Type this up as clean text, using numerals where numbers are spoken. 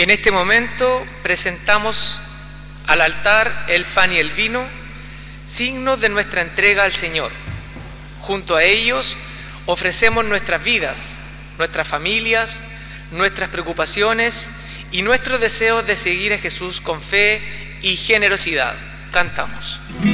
En este momento presentamos al altar el pan y el vino, signos de nuestra entrega al Señor. Junto a ellos ofrecemos nuestras vidas, nuestras familias, nuestras preocupaciones y nuestros deseos de seguir a Jesús con fe y generosidad. Cantamos.